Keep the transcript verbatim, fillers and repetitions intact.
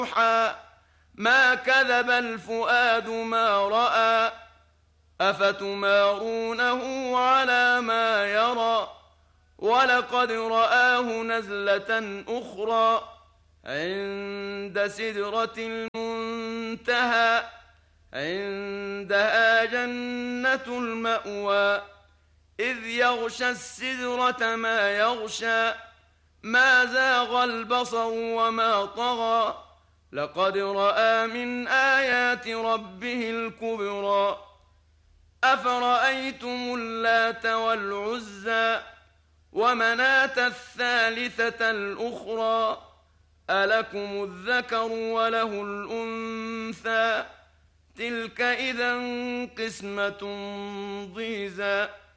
يوحى ما كذب الفؤاد ما رأى أفتمارونه على ما يرى ولقد رآه نزلة أخرى عند سدرة المنتهى عندها جنة المأوى إذ يغشى السدرة ما يغشى ما زاغ البصر وما طغى لقد رأى من آيات ربه الكبرى أفرأيتم اللات والعزى ومناة الثالثة الأخرى ألكم الذكر وله الأنثى تلك إذا قسمة ضيزى